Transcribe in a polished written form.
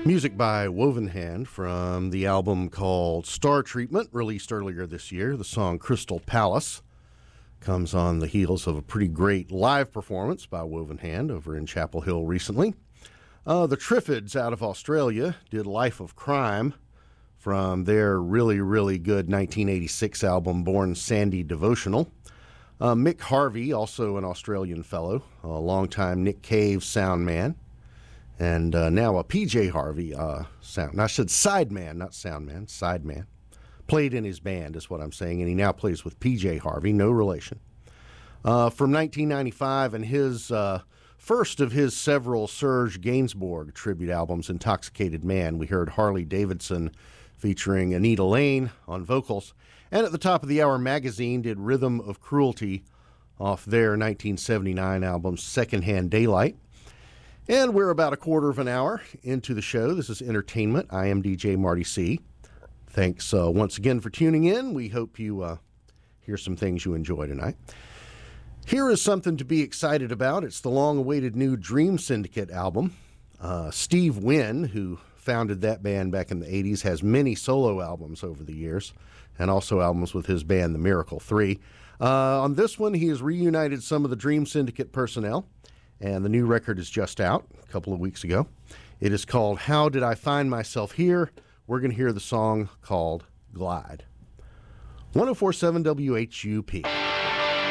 Music by Woven Hand from the album called Star Treatment, released earlier this year. The song Crystal Palace comes on the heels of a pretty great live performance by Woven Hand over in Chapel Hill recently. The Triffids out of Australia did Life of Crime from their really, really good 1986 album Born Sandy Devotional. Mick Harvey, also an Australian fellow, a longtime Nick Cave sound man, and now a PJ Harvey sound. I said sideman, not sound man, sideman. Played in his band is what I'm saying, and he now plays with PJ Harvey, no relation. From 1995 and his first of his several Serge Gainsbourg tribute albums, Intoxicated Man, we heard Harley Davidson featuring Anita Lane on vocals. And at the top of the hour, Magazine did Rhythm of Cruelty off their 1979 album Secondhand Daylight. And we're about a quarter of an hour into the show. This is Entertainment. I am DJ Marty C. Thanks once again for tuning in. We hope you hear some things you enjoy tonight. Here is something to be excited about. It's the long-awaited new Dream Syndicate album. Steve Wynn, who founded that band back in the 80s, has many solo albums over the years, and also albums with his band, The Miracle 3. On this one, he has reunited some of the Dream Syndicate personnel, and the new record is just out a couple of weeks ago. It is called How Did I Find Myself Here? We're going to hear the song called Glide. 104.7 WHUP.